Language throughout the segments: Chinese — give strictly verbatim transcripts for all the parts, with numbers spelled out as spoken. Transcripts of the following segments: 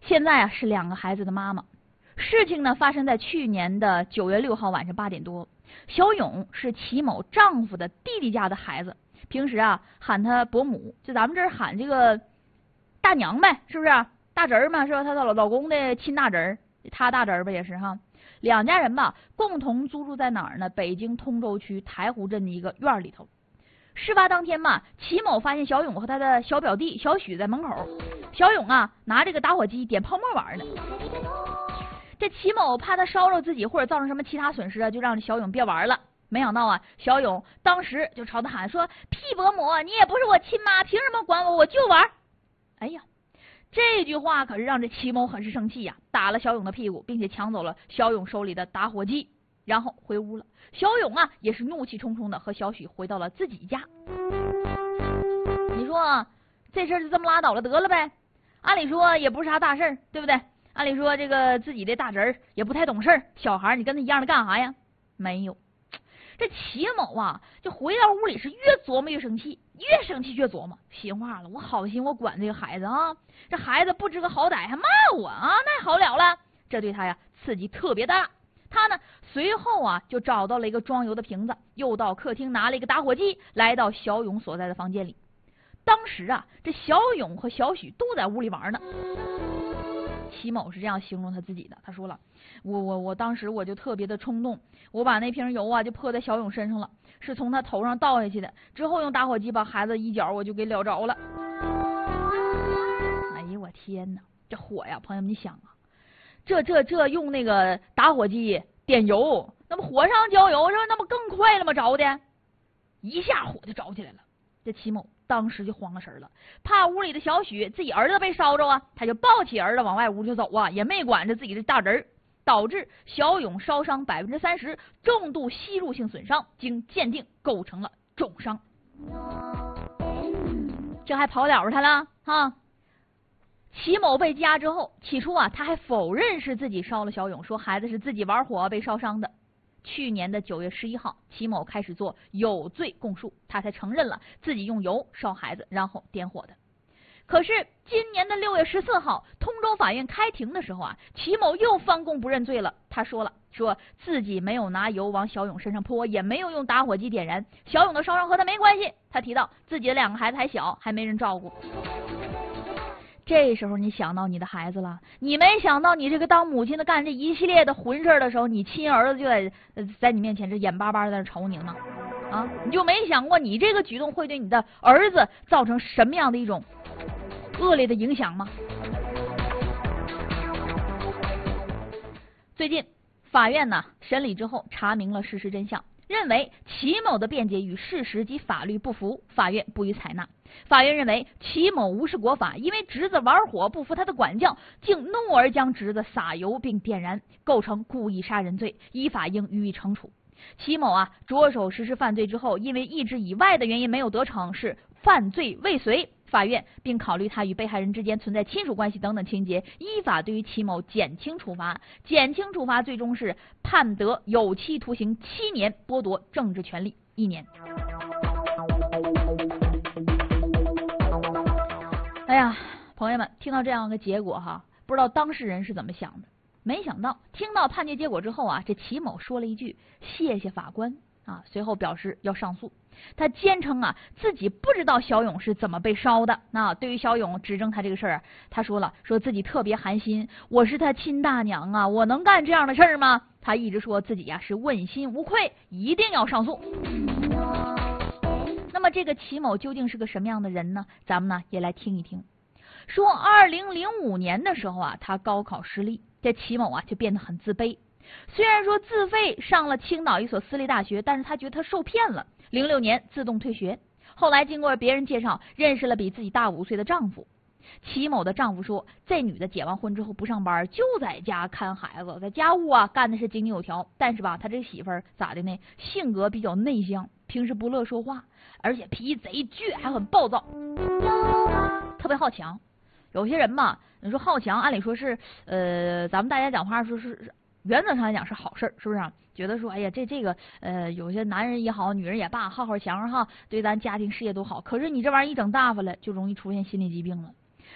现在啊是两个孩子的妈妈。事情呢发生在去年的九月六号晚上八点多。小勇是齐某丈夫的弟弟家的孩子，平时啊喊他伯母，就咱们这儿喊这个大娘呗，是不是？大侄儿嘛，是吧？他老老公的亲大侄儿，他大侄儿吧也是哈。两家人吧共同租住在哪儿呢？北京通州区台湖镇的一个院里头。事发当天嘛，齐某发现小勇和他的小表弟小许在门口，小勇啊拿这个打火机点泡沫玩呢。这齐某怕他烧着自己或者造成什么其他损失啊，就让小勇别玩了。没想到啊，小勇当时就朝他喊说：“屁伯母，你也不是我亲妈，凭什么管我？我就玩。”哎呀，这句话可是让这齐某很是生气呀、啊，打了小勇的屁股，并且抢走了小勇手里的打火机，然后回屋了。小勇啊也是怒气冲冲的和小许回到了自己家。你说这事儿就这么拉倒了得了呗？按理说也不是啥大事儿，对不对？按理说这个自己的大侄儿也不太懂事儿，小孩你跟他一样的干啥呀？没有。这齐某啊就回到屋里是越琢磨越生气，越生气越琢磨，心话了，我好心我管这个孩子啊，这孩子不知个好歹还骂我啊，那好了了，这对他呀刺激特别大。他呢随后啊就找到了一个装油的瓶子，又到客厅拿了一个打火机，来到小勇所在的房间里。当时啊这小勇和小许都在屋里玩呢。齐某是这样形容他自己的，他说了，我我我当时我就特别的冲动，我把那瓶油啊就泼在小勇身上了，是从他头上倒下去的，之后用打火机把孩子一脚我就给燎着了。哎呀我天哪，这火呀朋友们你想啊，这这这用那个打火机点油，那么火上浇油是吧？那不更快了吗？着的一下火就着起来了。这齐某当时就慌了神了，怕屋里的小许自己儿子被烧着啊，他就抱起儿子往外屋就走啊，也没管着自己的大侄儿，导致小勇烧伤百分之三十，重度吸入性损伤，经鉴定构成了重伤。这还跑了他了啊！齐某被羁押之后，起初啊他还否认是自己烧了小勇，说孩子是自己玩火被烧伤的。去年的九月十一号，齐某开始做有罪供述，他才承认了自己用油烧孩子然后点火的。可是今年的六月十四号，通州法院开庭的时候啊，齐某又翻供不认罪了。他说了，说自己没有拿油往小勇身上泼，也没有用打火机点燃，小勇的烧伤和他没关系。他提到自己的两个孩子还小，还没人照顾。这时候你想到你的孩子了，你没想到你这个当母亲的干这一系列的混事的时候，你亲儿子就在在你面前这眼巴巴在那瞅你呢啊！你就没想过你这个举动会对你的儿子造成什么样的一种恶劣的影响吗？最近法院呢审理之后查明了事实真相，认为齐某的辩解与事实及法律不符，法院不予采纳。法院认为齐某无视国法，因为侄子玩火不服他的管教，竟怒而将侄子撒油并点燃，构成故意杀人罪，依法应予以惩处。齐某啊着手实施犯罪之后，因为意志以外的原因没有得逞，是犯罪未遂。法院并考虑他与被害人之间存在亲属关系等等情节，依法对于齐某减轻处罚，减轻处罚最终是判得有期徒刑七年，剥夺政治权利一年。哎呀，朋友们，听到这样的结果哈，不知道当事人是怎么想的？没想到听到判决结果之后啊，这齐某说了一句谢谢法官啊，随后表示要上诉。他坚称啊自己不知道小勇是怎么被烧的。那对于小勇指证他这个事儿，他说了，说自己特别寒心，我是他亲大娘啊，我能干这样的事儿吗？他一直说自己呀、啊、是问心无愧，一定要上诉。那么这个齐某究竟是个什么样的人呢？咱们呢也来听一听。说二零零五年的时候啊，他高考失利，这齐某啊就变得很自卑。虽然说自费上了青岛一所私立大学，但是他觉得他受骗了。零六年自动退学，后来经过别人介绍，认识了比自己大五岁的丈夫。齐某的丈夫说，这女的结完婚之后不上班，就在家看孩子，在家务啊干的是井井有条。但是吧，他这媳妇儿咋的呢？性格比较内向，平时不乐说话，而且脾气贼倔，还很暴躁，特别好强。有些人吧，你说好强，按理说是呃，咱们大家讲话说是原则上来讲是好事，是不是、啊？觉得说，哎呀，这这个呃，有些男人也好，女人也罢，好好强哈，对咱家庭事业都好。可是你这玩意儿一整大发了，就容易出现心理疾病了。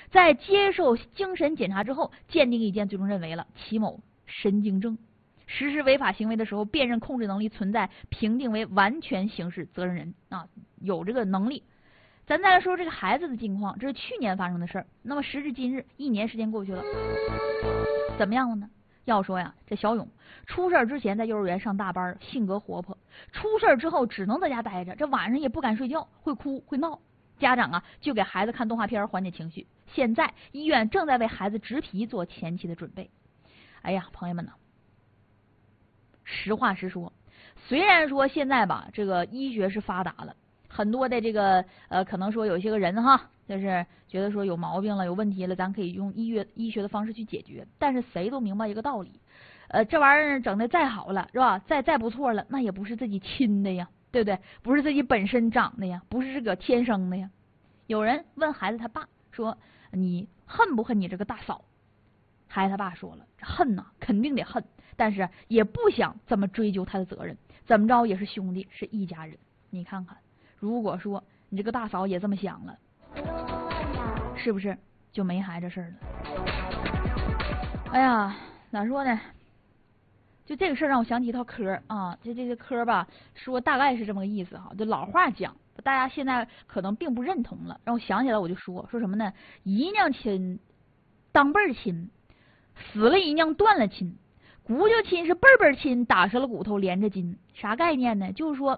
在接受精神检查之后，鉴定意见最终认为了齐某神经症，实施违法行为的时候辨认控制能力存在，评定为完全刑事责任人啊，有这个能力。咱再来说这个孩子的近况，这是去年发生的事儿。那么时至今日，一年时间过去了，怎么样了呢？要说呀，这小勇出事之前在幼儿园上大班，性格活泼；出事之后只能在家待着，这晚上也不敢睡觉，会哭会闹。家长啊就给孩子看动画片缓解情绪。现在医院正在为孩子植皮做前期的准备。哎呀，朋友们呢，实话实说，虽然说现在吧，这个医学是发达了。很多的这个呃，可能说有些个人哈，就是觉得说有毛病了、有问题了，咱可以用医学医学的方式去解决。但是谁都明白一个道理，呃，这玩意儿整的再好了，是吧？再再不错了，那也不是自己亲的呀，对不对？不是自己本身长的呀，不是这个天生的呀。有人问孩子他爸说：“你恨不恨你这个大嫂？”孩子他爸说了：“恨呐，肯定得恨，但是也不想这么追究他的责任，怎么着也是兄弟，是一家人。你看看。”如果说你这个大嫂也这么想了，是不是就没孩子事儿了？哎呀，咋说呢？就这个事儿让我想起一套嗑啊，就这个嗑吧，说大概是这么个意思哈。就老话讲，大家现在可能并不认同了，让我想起来我就说说什么呢？姨娘亲当辈儿亲，死了姨娘断了亲，姑舅亲是辈儿辈儿亲，打折了骨头连着筋。啥概念呢？就是说。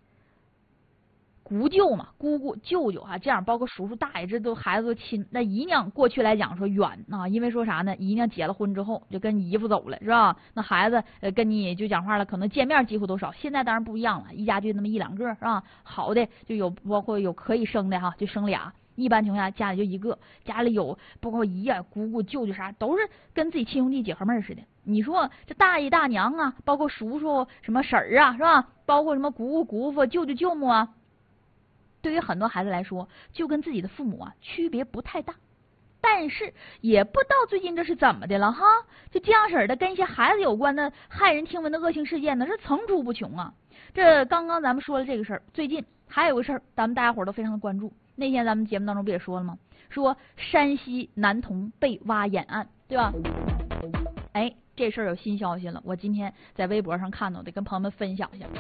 姑舅嘛，姑姑、舅舅啊，这样包括叔叔、大爷，这都孩子都亲。那姨娘过去来讲说远啊，因为说啥呢？姨娘结了婚之后就跟姨夫走了，是吧？那孩子呃跟你就讲话了，可能见面几乎都少。现在当然不一样了，一家就那么一两个，是吧？好的就有，包括有可以生的哈，就生俩。一般情况下家里就一个，家里有包括姨啊、姑姑、舅舅啥，都是跟自己亲兄弟姐和妹似的。你说这大爷大娘啊，包括叔叔、什么婶儿啊，是吧？包括什么姑姑、姑父、舅舅、舅母啊。对于很多孩子来说，就跟自己的父母啊区别不太大，但是也不知道最近这是怎么的了哈，就这样式儿的跟一些孩子有关的骇人听闻的恶性事件呢是层出不穷啊。这刚刚咱们说了这个事儿，最近还有个事儿，咱们大家伙儿都非常的关注。那天咱们节目当中不也说了吗？说山西男童被挖眼案，对吧？哎，这事儿有新消息了，我今天在微博上看到，得跟朋友们分享一下。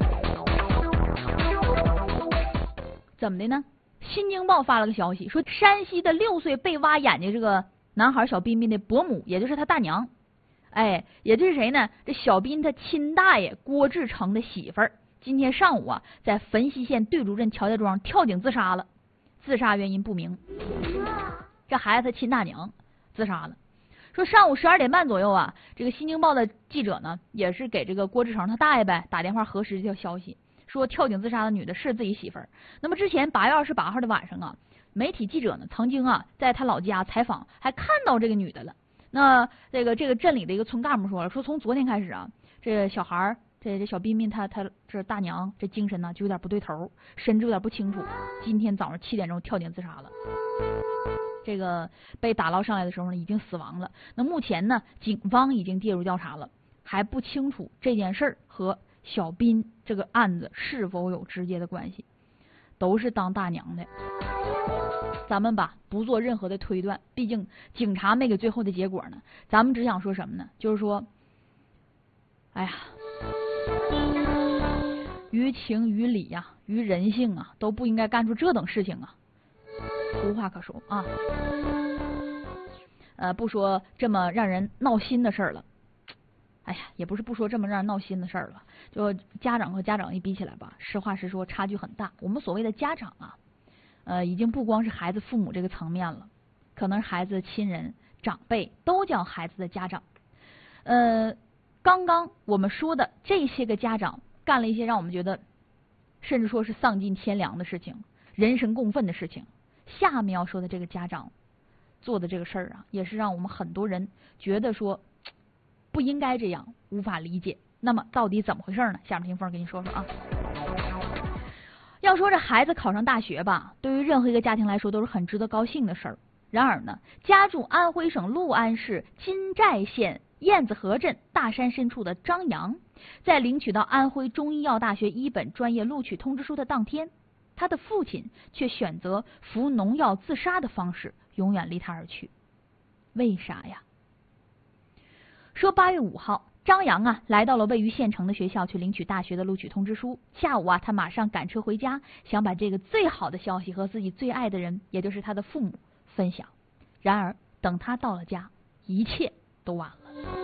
怎么的呢？新京报发了个消息，说山西的六岁被挖眼睛这个男孩小彬彬的伯母，也就是他大娘，哎，也就是谁呢？这小彬他亲大爷郭志成的媳妇儿，今天上午啊，在汾西县对主镇乔家庄跳井自杀了，自杀原因不明。这孩子他亲大娘自杀了。说上午十二点半左右啊，这个新京报的记者呢，也是给这个郭志成他大爷呗打电话核实这条消息。说跳井自杀的女的是自己媳妇儿。那么之前八月二十八号的晚上啊，媒体记者呢曾经啊在他老家采访，还看到这个女的了。那这个这个镇里的一个村干部说了，说从昨天开始啊，这小孩儿这这小彬彬他他这大娘这精神呢就有点不对头，神志有点不清楚。今天早上七点钟跳井自杀了。这个被打捞上来的时候呢已经死亡了。那目前呢警方已经介入调查了，还不清楚这件事儿和小彬这个案子是否有直接的关系，都是当大娘的。咱们吧不做任何的推断，毕竟警察没给最后的结果呢。咱们只想说什么呢？就是说，哎呀，于情于理呀、啊，于人性啊，都不应该干出这等事情啊。无话可说啊。呃，不说这么让人闹心的事儿了。哎呀，也不是不说这么让人闹心的事儿了，就家长和家长一比起来吧，实话实说差距很大。我们所谓的家长啊，呃，已经不光是孩子父母这个层面了，可能是孩子的亲人长辈都叫孩子的家长。呃，刚刚我们说的这些个家长干了一些让我们觉得甚至说是丧尽天良的事情，人神共愤的事情。下面要说的这个家长做的这个事儿啊，也是让我们很多人觉得说不应该这样，无法理解。那么到底怎么回事呢？下面听凤给你说说啊。要说这孩子考上大学吧，对于任何一个家庭来说都是很值得高兴的事儿。然而呢，家住安徽省六安市金寨县燕子河镇大山深处的张扬，在领取到安徽中医药大学一本专业录取通知书的当天，他的父亲却选择服农药自杀的方式永远离他而去。为啥呀？说八月五号，张扬啊来到了位于县城的学校去领取大学的录取通知书。下午啊，他马上赶车回家，想把这个最好的消息和自己最爱的人，也就是他的父母分享。然而，等他到了家，一切都晚了。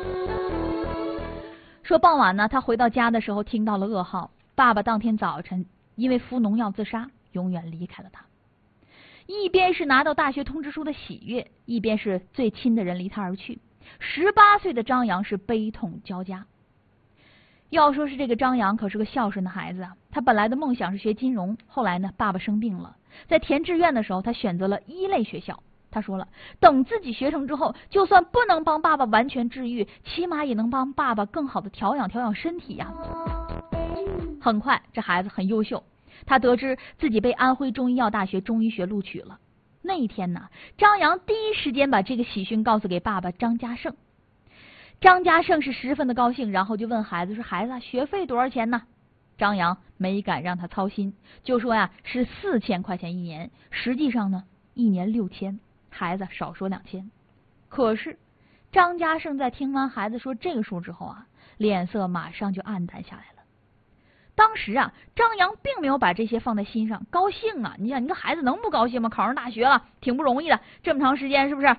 说傍晚呢，他回到家的时候听到了噩耗，爸爸当天早晨因为服农药自杀，永远离开了他。一边是拿到大学通知书的喜悦，一边是最亲的人离他而去。十八岁的张扬是悲痛交加。要说是这个张扬可是个孝顺的孩子啊，他本来的梦想是学金融，后来呢，爸爸生病了，在填志愿的时候，他选择了一类学校。他说了，等自己学成之后，就算不能帮爸爸完全治愈，起码也能帮爸爸更好的调养调养身体呀。很快，这孩子很优秀，他得知自己被安徽中医药大学中医学录取了。那一天呢，张扬第一时间把这个喜讯告诉给爸爸张家胜。张家胜是十分的高兴，然后就问孩子说：“孩子，学费多少钱呢？”张扬没敢让他操心，就说呀是四千块钱一年，实际上呢一年六千，孩子少说两千。可是张家胜在听完孩子说这个数之后啊，脸色马上就暗淡下来了。当时啊，张扬并没有把这些放在心上，高兴啊！你想，你个孩子能不高兴吗？考上大学了，挺不容易的，这么长时间，是不是？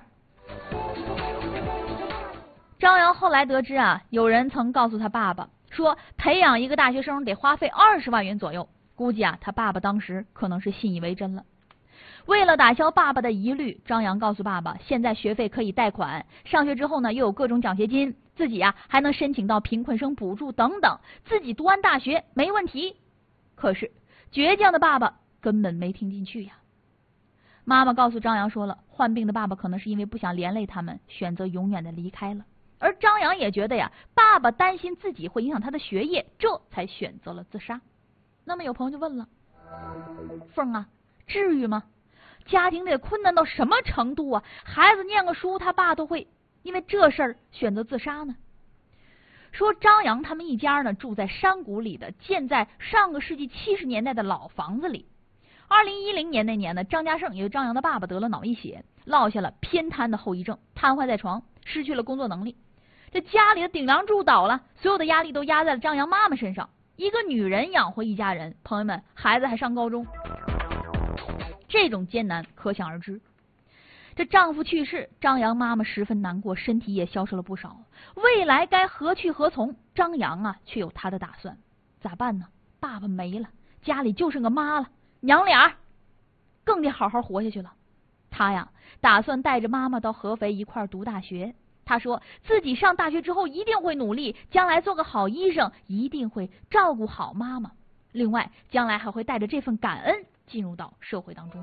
张扬后来得知啊，有人曾告诉他爸爸说，培养一个大学生得花费二十万元左右。估计啊，他爸爸当时可能是信以为真了。为了打消爸爸的疑虑，张扬告诉爸爸，现在学费可以贷款，上学之后呢，又有各种奖学金。自己呀、啊、还能申请到贫困生补助等等，自己读完大学没问题。可是倔强的爸爸根本没听进去呀。妈妈告诉张扬说了，患病的爸爸可能是因为不想连累他们，选择永远的离开了。而张扬也觉得呀，爸爸担心自己会影响他的学业，这才选择了自杀。那么有朋友就问了，凤啊，至于吗？家庭得困难到什么程度啊？孩子念个书，他爸都会因为这事儿选择自杀呢？说张扬他们一家呢住在山谷里的建在上个世纪七十年代的老房子里。二零一零年那年呢，张家胜也就张扬的爸爸得了脑溢血，落下了偏瘫的后遗症，瘫痪在床，失去了工作能力。这家里的顶梁柱倒了，所有的压力都压在了张扬妈妈身上。一个女人养活一家人，朋友们，孩子还上高中，这种艰难可想而知。这丈夫去世，张扬妈妈十分难过，身体也消瘦了不少。未来该何去何从？张扬啊，却有他的打算。咋办呢？爸爸没了，家里就剩个妈了，娘俩更得好好活下去了。他呀，打算带着妈妈到合肥一块读大学。他说自己上大学之后一定会努力，将来做个好医生，一定会照顾好妈妈。另外，将来还会带着这份感恩进入到社会当中。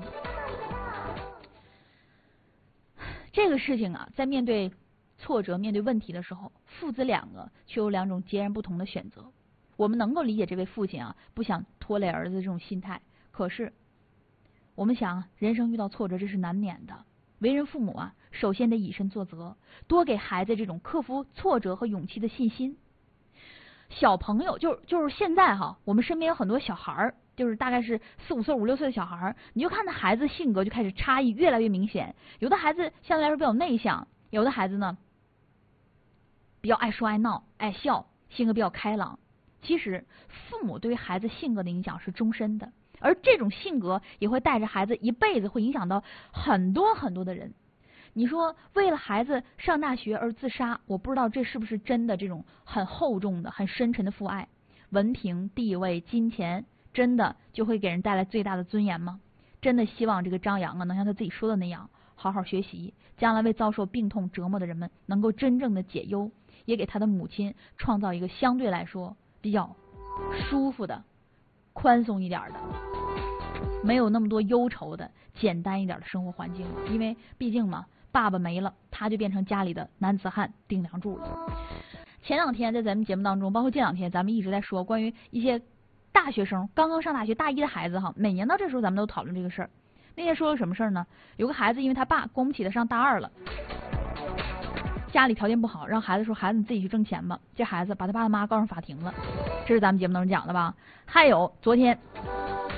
这个事情啊，在面对挫折、面对问题的时候，父子两个却有两种截然不同的选择。我们能够理解这位父亲啊，不想拖累儿子这种心态。可是，我们想，人生遇到挫折这是难免的。为人父母啊，首先得以身作则，多给孩子这种克服挫折和勇气的信心。小朋友就就是现在哈，我们身边有很多小孩儿，就是大概是四五岁、五六岁的小孩儿，你就看那孩子性格就开始差异越来越明显。有的孩子相对来说比较内向，有的孩子呢比较爱说爱闹、爱笑，性格比较开朗。其实父母对于孩子性格的影响是终身的，而这种性格也会带着孩子一辈子，会影响到很多很多的人。你说为了孩子上大学而自杀，我不知道这是不是真的这种很厚重的、很深沉的父爱。文凭、地位、金钱，真的就会给人带来最大的尊严吗？真的希望这个张扬啊，能像他自己说的那样，好好学习，将来为遭受病痛折磨的人们能够真正的解忧，也给他的母亲创造一个相对来说比较舒服的、宽松一点的、没有那么多忧愁的、简单一点的生活环境。因为毕竟嘛，爸爸没了，他就变成家里的男子汉、顶梁柱了。前两天在咱们节目当中，包括这两天，咱们一直在说关于一些大学生刚刚上大学大一的孩子哈，每年到这时候咱们都讨论这个事儿。那天说了什么事儿呢？有个孩子因为他爸供不起他上大二了，家里条件不好，让孩子说孩子你自己去挣钱吧。这孩子把他爸他妈告上法庭了，这是咱们节目当中讲的吧？还有昨天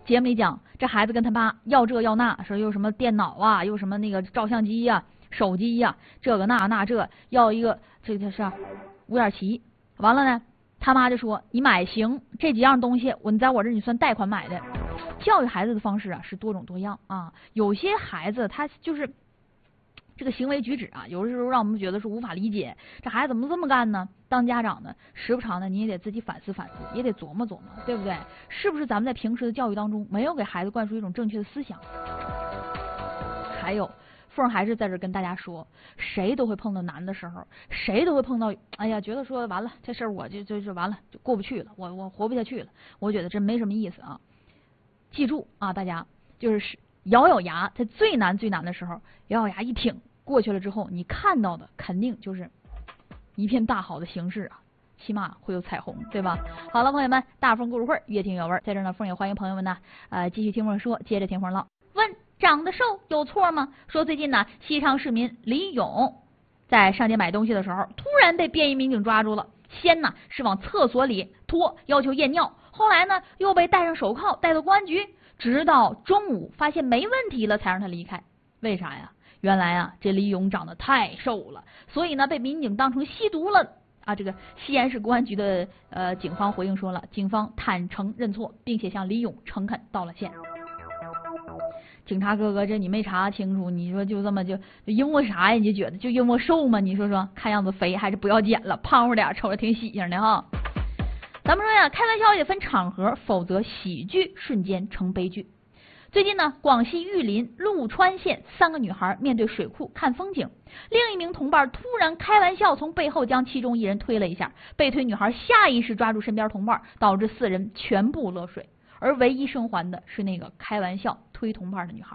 节目里讲，这孩子跟他妈要这要那，说又什么电脑啊，又什么那个照相机呀、啊、手机呀、啊，这个那那这要一个，这这是五点齐。完了呢，他妈就说你买行，这几样东西我你在我这你算贷款买的。教育孩子的方式啊是多种多样啊，有些孩子他就是这个行为举止啊，有的时候让我们觉得是无法理解，这孩子怎么这么干呢？当家长的时不常的你也得自己反思反思，也得琢磨琢磨，对不对？是不是咱们在平时的教育当中没有给孩子灌输一种正确的思想？还有凤还是在这跟大家说，谁都会碰到难的时候，谁都会碰到哎呀觉得说完了这事儿我就就就完了就过不去了，我我活不下去了，我觉得这没什么意思啊。记住啊，大家就是咬咬牙，在最难最难的时候咬咬牙一挺过去了之后，你看到的肯定就是一片大好的形势啊，起码会有彩虹，对吧？好了，朋友们，大凤故事会越听越味，在这呢，凤也欢迎朋友们呢，呃，继续听凤说，接着听凤唠。问长得瘦有错吗？说最近呢，西昌市民李勇在上街买东西的时候，突然被便衣民警抓住了。先呢是往厕所里拖，要求验尿，后来呢又被戴上手铐带到公安局，直到中午发现没问题了才让他离开。为啥呀？原来啊这李勇长得太瘦了，所以呢被民警当成吸毒了啊。这个西安市公安局的呃警方回应说了，警方坦诚认错，并且向李勇诚恳道了歉。警察哥哥，这你没查清楚，你说就这么就就因为啥呀？你就觉得就因为瘦吗？你说说，看样子肥还是不要减了，胖乎点瞅着挺喜庆的哈。咱们说呀，开玩笑也分场合，否则喜剧瞬间成悲剧。最近呢，广西玉林陆川县三个女孩面对水库看风景，另一名同伴突然开玩笑从背后将其中一人推了一下，被推女孩下意识抓住身边同伴，导致四人全部落水。而唯一生还的是那个开玩笑推同伴的女孩，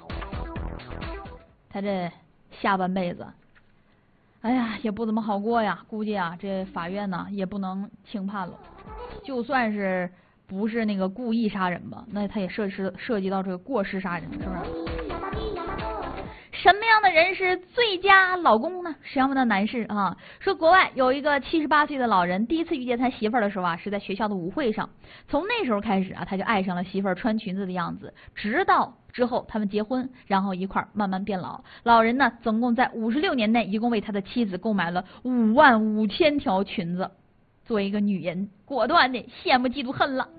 她这下半辈子，哎呀也不怎么好过呀。估计啊，这法院呢也不能轻判了。就算是不是那个故意杀人吧，那他也涉涉涉及到这个过失杀人，是不是？什么样的人是最佳老公呢？什么样的男士啊？说国外有一个七十八岁的老人，第一次遇见他媳妇儿的时候啊，是在学校的舞会上。从那时候开始啊，他就爱上了媳妇儿穿裙子的样子，直到之后他们结婚，然后一块儿慢慢变老。老人呢，总共在五十六年内，一共为他的妻子购买了五万五千条裙子。作为一个女人，果断的羡慕嫉妒恨了。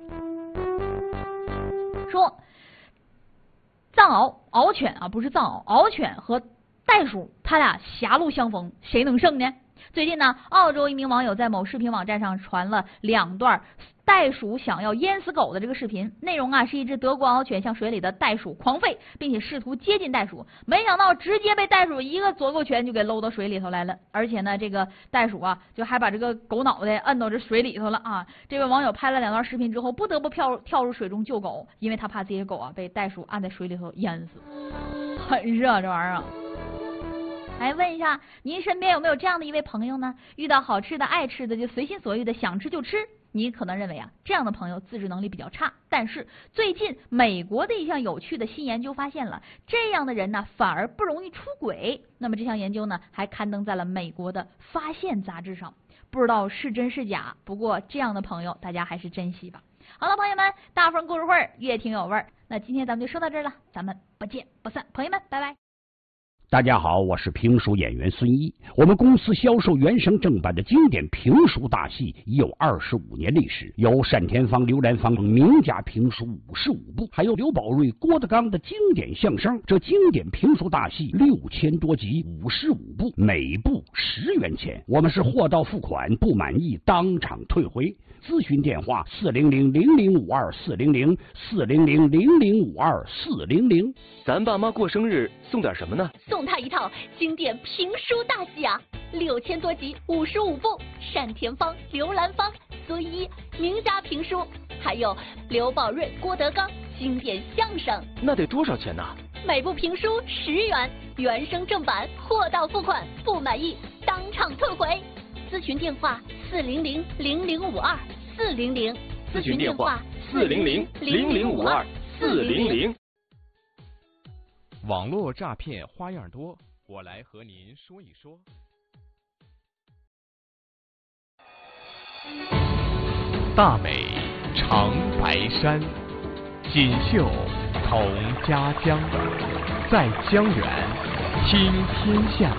说藏獒獒犬啊，不是藏獒，獒犬和袋鼠，他俩狭路相逢，谁能胜呢？最近呢，澳洲一名网友在某视频网站上传了两段袋鼠想要淹死狗的这个视频，内容啊是一只德国獒犬向水里的袋鼠狂吠，并且试图接近袋鼠，没想到直接被袋鼠一个左勾拳就给搂到水里头来了，而且呢，这个袋鼠啊就还把这个狗脑袋摁到这水里头了啊！这位网友拍了两段视频之后，不得不跳跳入水中救狗，因为他怕自己的狗啊被袋鼠按在水里头淹死，很热这玩意儿。来问一下，您身边有没有这样的一位朋友呢？遇到好吃的、爱吃的就随心所欲的想吃就吃。你可能认为啊，这样的朋友自制能力比较差，但是最近美国的一项有趣的新研究发现了，这样的人呢反而不容易出轨。那么这项研究呢还刊登在了美国的《发现》杂志上，不知道是真是假，不过这样的朋友大家还是珍惜吧。好了，朋友们，大凤故事会越听有味儿。那今天咱们就说到这儿了，咱们不见不散，朋友们，拜拜。 大家好，我是评书演员孙一。我们公司销售原声正版的经典评书大戏已有二十五年历史，有单田芳、刘兰芳名家评书五十五部，还有刘宝瑞、郭德纲的经典相声。这经典评书大戏六千多集，五十五部，每部十元钱。我们是货到付款，不满意当场退回。咨询电话：四零零零零五二四零零四零零零零五二四零零。 咱爸妈过生日送点什么呢？ 送他一套经典评书大戏啊，六千多集，五十五部，单田芳、刘兰芳、孙一名家评书，还有刘宝瑞、郭德纲经典相声。 那得多少钱呢？ 每部评书十元，原声正版，货到付款，不满意当场退回。咨询电话：四零零零零五二四零零。 咨询电话：四零零零零五二四零零。 网络诈骗花样多，我来和您说一说。大美长白山， 锦绣同家江，在江源听天下。